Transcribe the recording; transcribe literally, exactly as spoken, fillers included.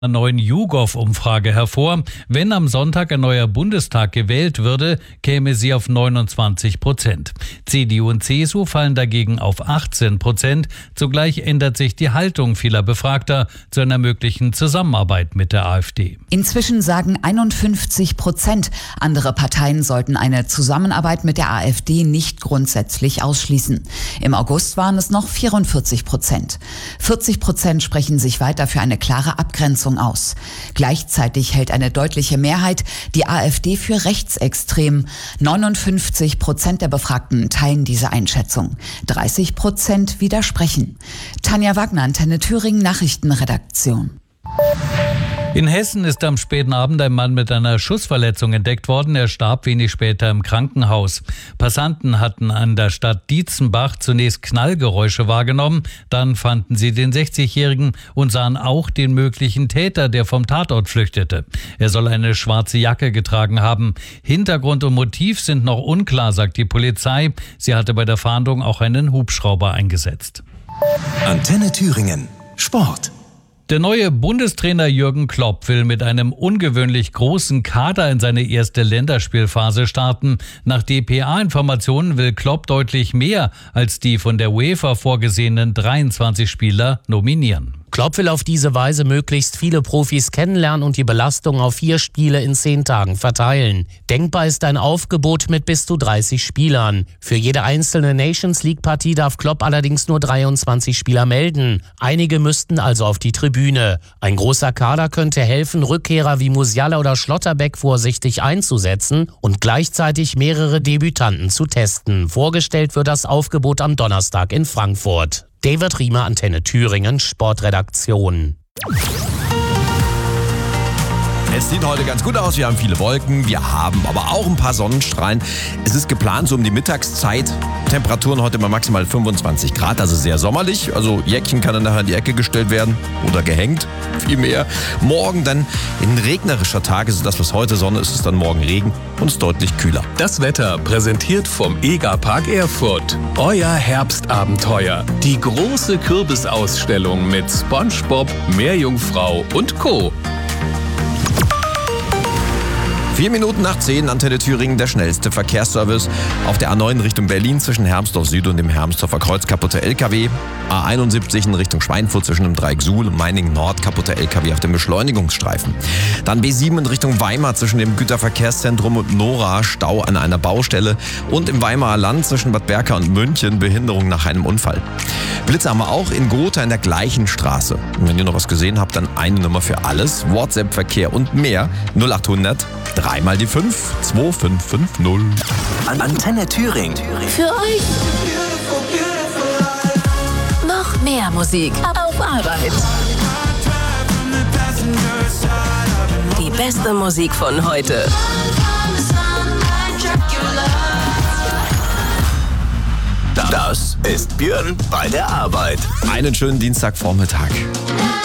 einer neuen YouGov-Umfrage hervor. Wenn am Sonntag ein neuer Bundestag gewählt würde, käme sie auf neunundzwanzig Prozent. C D U und C S U fallen dagegen auf achtzehn Prozent. Zugleich ändert sich die Haltung vieler Befragter zu einer möglichen Zusammenarbeit mit der AfD. Inzwischen sagen einundfünfzig Prozent, andere Parteien sollten eine Zusammenarbeit mit der AfD nicht grundsätzlich ausschließen. Im August waren es noch vierundvierzig Prozent. vierzig Prozent sprechen sich weiter für eine klare Abgrenzung aus. Gleichzeitig hält eine deutliche Mehrheit die AfD für rechtsextrem. neunundfünfzig Prozent der Befragten teilen diese Einschätzung. dreißig Prozent widersprechen. Tanja Wagner, Antenne Thüringen, Nachrichtenredaktion. In Hessen ist am späten Abend ein Mann mit einer Schussverletzung entdeckt worden. Er starb wenig später im Krankenhaus. Passanten hatten an der Stadt Dietzenbach zunächst Knallgeräusche wahrgenommen. Dann fanden sie den sechzigjährigen und sahen auch den möglichen Täter, der vom Tatort flüchtete. Er soll eine schwarze Jacke getragen haben. Hintergrund und Motiv sind noch unklar, sagt die Polizei. Sie hatte bei der Fahndung auch einen Hubschrauber eingesetzt. Antenne Thüringen. Sport. Der neue Bundestrainer Jürgen Klopp will mit einem ungewöhnlich großen Kader in seine erste Länderspielphase starten. Nach D P A-Informationen will Klopp deutlich mehr als die von der UEFA vorgesehenen dreiundzwanzig Spieler nominieren. Klopp will auf diese Weise möglichst viele Profis kennenlernen und die Belastung auf vier Spiele in zehn Tagen verteilen. Denkbar ist ein Aufgebot mit bis zu dreißig Spielern. Für jede einzelne Nations-League-Partie darf Klopp allerdings nur dreiundzwanzig Spieler melden. Einige müssten also auf die Tribüne. Ein großer Kader könnte helfen, Rückkehrer wie Musiala oder Schlotterbeck vorsichtig einzusetzen und gleichzeitig mehrere Debütanten zu testen. Vorgestellt wird das Aufgebot am Donnerstag in Frankfurt. David Riemer, Antenne Thüringen, Sportredaktion. Es sieht heute ganz gut aus, wir haben viele Wolken, wir haben aber auch ein paar Sonnenstrahlen. Es ist geplant so um die Mittagszeit. Temperaturen heute mal maximal fünfundzwanzig Grad, also sehr sommerlich. Also Jäckchen kann dann nachher in die Ecke gestellt werden oder gehängt, viel mehr. Morgen dann in regnerischer Tage, also das was heute Sonne ist, ist dann morgen Regen und es ist deutlich kühler. Das Wetter präsentiert vom Egerpark Erfurt. Euer Herbstabenteuer. Die große Kürbisausstellung mit SpongeBob, Meerjungfrau und Co. Vier Minuten nach zehn, Antenne Thüringen, der schnellste Verkehrsservice. Auf der A neun Richtung Berlin zwischen Hermsdorf Süd und dem Hermsdorfer Kreuz kaputte L K W. A einundsiebzig in Richtung Schweinfurt zwischen dem Dreieck Suhl und Meiningen Nord kaputte L K W auf dem Beschleunigungsstreifen. Dann B sieben in Richtung Weimar zwischen dem Güterverkehrszentrum und Nora, Stau an einer Baustelle. Und im Weimarer Land zwischen Bad Berka und München Behinderung nach einem Unfall. Blitze haben wir auch in Gotha in der gleichen Straße. Und wenn ihr noch was gesehen habt, dann eine Nummer für alles. WhatsApp-Verkehr und mehr. null achthundert dreimal die fünf, zwei fünf fünf null. Antenne Thüringen. Für euch. Noch mehr Musik auf Arbeit. Die beste Musik von heute. Das ist Björn bei der Arbeit. Einen schönen Dienstagvormittag.